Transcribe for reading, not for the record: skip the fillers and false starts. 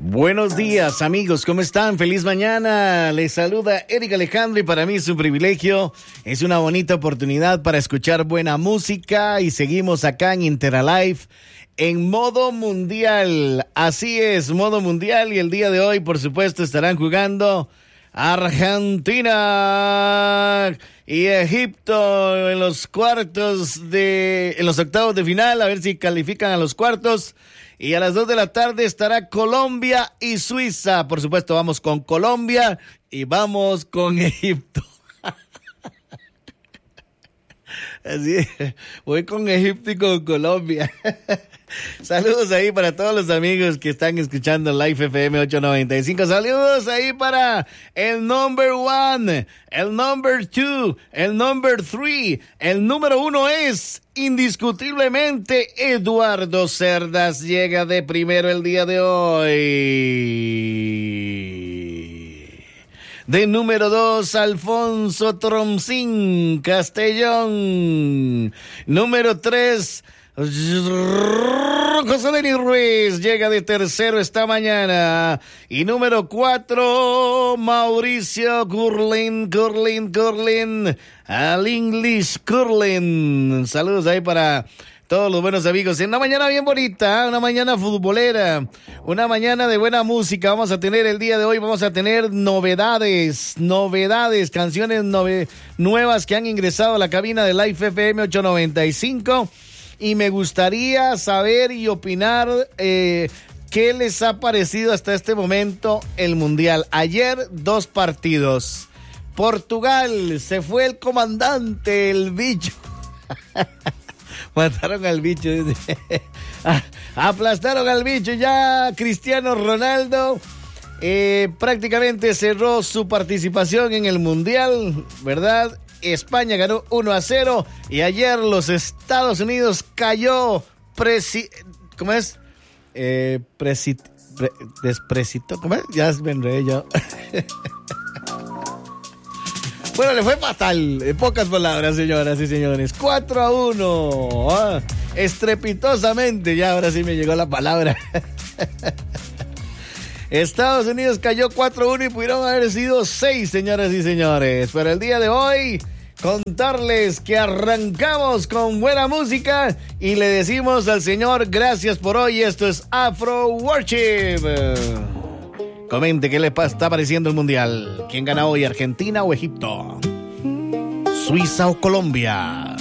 Buenos días, amigos, ¿cómo están? Feliz mañana. Les saluda Eric Alejandro y para mí es un privilegio. Es una bonita oportunidad para escuchar buena música y seguimos acá en Interalive en modo mundial. Así es, modo mundial, y el día de hoy, por supuesto, estarán jugando Argentina y Egipto en los octavos de final, a ver si califican a los cuartos. Y a las 2 de la tarde estará Colombia y Suiza. Por supuesto, vamos con Colombia y vamos con Egipto. Así es, voy con Egipto y con Colombia. Saludos ahí para todos los amigos que están escuchando Live FM 895. Saludos ahí para el number one, el number two, el number three. El número 1 es indiscutiblemente Eduardo Cerdas. Llega de primero el día de hoy. De número 2, Alfonso Tromsín Castellón. Número 3, José Denis Ruiz llega de tercero esta mañana. Y número 4, Mauricio Curlin, al English Curlin. Saludos ahí para todos los buenos amigos. En una mañana bien bonita, una mañana futbolera, una mañana de buena música. Vamos a tener el día de hoy, vamos a tener novedades, canciones nuevas que han ingresado a la cabina de Live FM 895. Y me gustaría saber y opinar qué les ha parecido hasta este momento el Mundial. Ayer 2 partidos. Portugal, se fue el comandante, el bicho. Mataron al bicho. Aplastaron al bicho. Ya Cristiano Ronaldo prácticamente cerró su participación en el Mundial, ¿verdad? España ganó 1-0 y ayer los Estados Unidos cayó ¿cómo es? ¿Cómo es? Ya me enredé yo. Bueno, le fue fatal, en pocas palabras, señoras y señores. 4-1. Estrepitosamente, ya ahora sí me llegó la palabra. Estados Unidos cayó 4-1 y pudieron haber sido 6, señoras y señores. Pero el día de hoy, contarles que arrancamos con buena música y le decimos al Señor gracias por hoy. Esto es Afro Worship. Comente qué le está pareciendo el Mundial. ¿Quién gana hoy, Argentina o Egipto? ¿Suiza o Colombia?